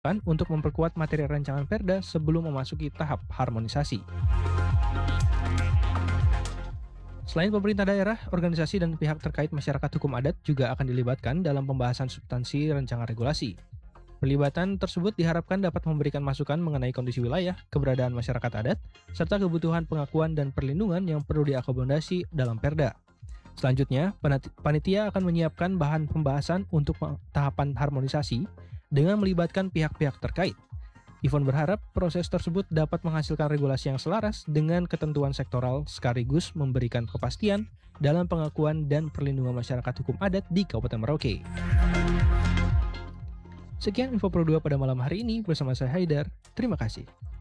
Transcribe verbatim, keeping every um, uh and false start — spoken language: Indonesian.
kan untuk memperkuat materi rancangan Perda sebelum memasuki tahap harmonisasi. Selain pemerintah daerah, organisasi dan pihak terkait masyarakat hukum adat juga akan dilibatkan dalam pembahasan substansi rancangan regulasi. Pelibatan tersebut diharapkan dapat memberikan masukan mengenai kondisi wilayah, keberadaan masyarakat adat, serta kebutuhan pengakuan dan perlindungan yang perlu diakomodasi dalam Perda. Selanjutnya, panati- panitia akan menyiapkan bahan pembahasan untuk pe- tahapan harmonisasi dengan melibatkan pihak-pihak terkait. Yvonne berharap proses tersebut dapat menghasilkan regulasi yang selaras dengan ketentuan sektoral sekaligus memberikan kepastian dalam pengakuan dan perlindungan masyarakat hukum adat di Kabupaten Merauke. Sekian info Pro dua pada malam hari ini bersama saya Haidar. Terima kasih.